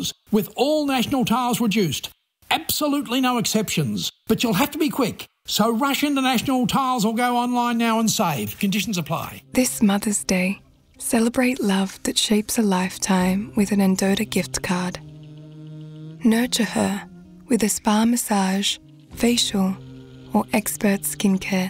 $100 with all national tiles reduced. Absolutely no exceptions. But you'll have to be quick. So rush into National Tiles or go online now and save. Conditions apply. This Mother's Day, celebrate love that shapes a lifetime with an Endota gift card. Nurture her with a spa massage, facial or expert skincare.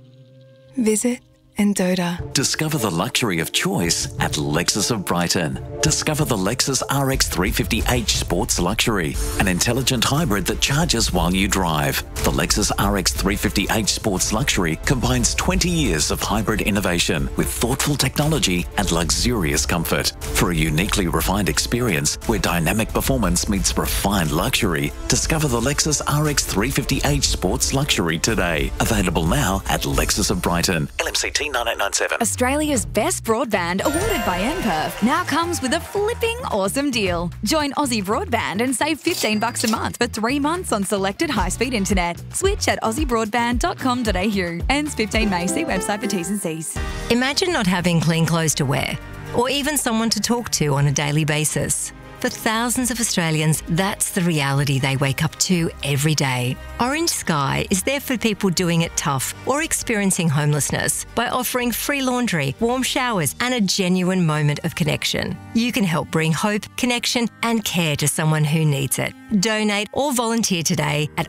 Visit Endota. Discover the luxury of choice at Lexus of Brighton. Discover the Lexus RX 350h Sports Luxury, an intelligent hybrid that charges while you drive. The Lexus RX 350h Sports Luxury combines 20 years of hybrid innovation with thoughtful technology and luxurious comfort. For a uniquely refined experience where dynamic performance meets refined luxury, discover the Lexus RX 350h Sports Luxury today. Available now at Lexus of Brighton. LMCT 9897. Australia's best broadband, awarded by MPerf, now comes with a flipping awesome deal. Join Aussie Broadband and save $15 a month for 3 months on selected high-speed internet. Switch at aussiebroadband.com.au. Ends 15 May. See website for T's and C's. Imagine not having clean clothes to wear, or even someone to talk to on a daily basis. For thousands of Australians, that's the reality they wake up to every day. Orange Sky is there for people doing it tough or experiencing homelessness by offering free laundry, warm showers, and a genuine moment of connection. You can help bring hope, connection, and care to someone who needs it. Donate or volunteer today at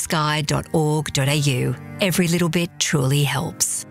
orangesky.org.au. Every little bit truly helps.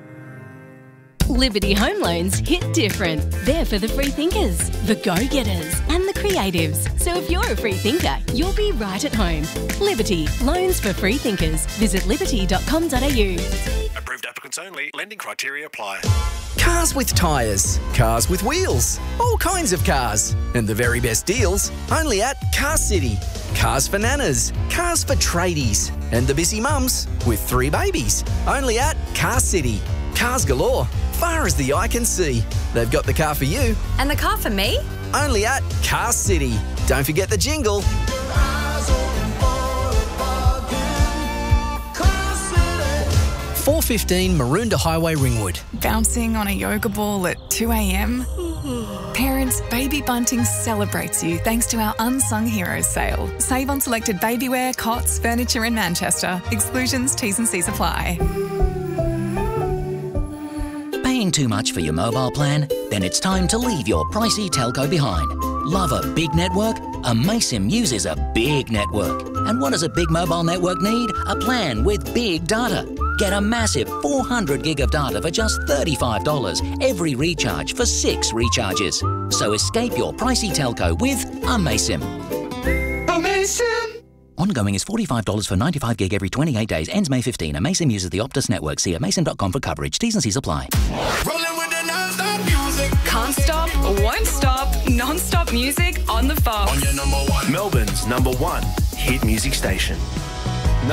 Liberty Home Loans hit different. They're for the free thinkers, the go-getters and the creatives. So if you're a free thinker, you'll be right at home. Liberty, loans for free thinkers. Visit liberty.com.au. Approved applicants only. Lending criteria apply. Cars with tyres, cars with wheels, all kinds of cars. And the very best deals only at Car City. Cars for nanas, cars for tradies, and the busy mums with 3 babies. Only at Car City. Cars galore, far as the eye can see. They've got the car for you. And the car for me? Only at Car City. Don't forget the jingle. 415 Maroondah Highway, Ringwood. Bouncing on a yoga ball at 2 a.m? Parents, Baby Bunting celebrates you thanks to our Unsung Heroes sale. Save on selected babywear, cots, furniture in Manchester. Exclusions, T's and C's apply. Paying too much for your mobile plan? Then it's time to leave your pricey telco behind. Love a big network? Amaysim uses a big network. And what does a big mobile network need? A plan with big data. Get a massive 400 gig of data for just $35 every recharge for 6 recharges. So escape your pricey telco with Amaysim. Amaysim! Ongoing is $45 for 95 gig every 28 days. Ends May 15. Amaysim uses the Optus network. See amaysim.com for coverage. T's and C's apply. Rolling with the non-stop music. Can't stop, won't stop, non-stop music on the Fox. On your number one. Melbourne's number one hit music station.